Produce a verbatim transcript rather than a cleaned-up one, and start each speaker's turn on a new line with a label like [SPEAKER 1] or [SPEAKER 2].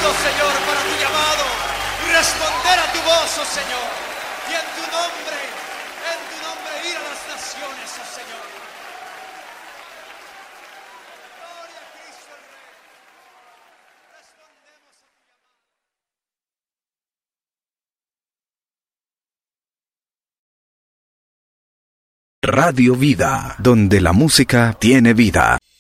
[SPEAKER 1] listos, Señor, para tu llamado y responder a tu voz, oh Señor. Y en tu nombre, en tu nombre ir a las naciones, oh Señor. Gloria a Cristo el Rey. Respondemos a tu
[SPEAKER 2] llamado. Radio Vida, donde la música tiene vida.